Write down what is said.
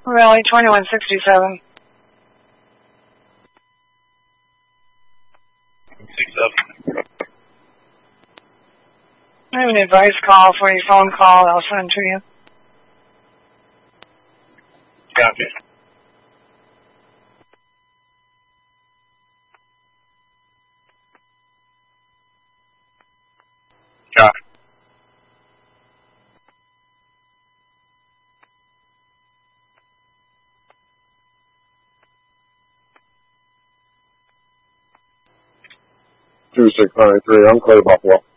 Valley 2167. 67. I have an advice call for your phone call. I'll send to you. Copy. Copy. I'm clear, Buffalo.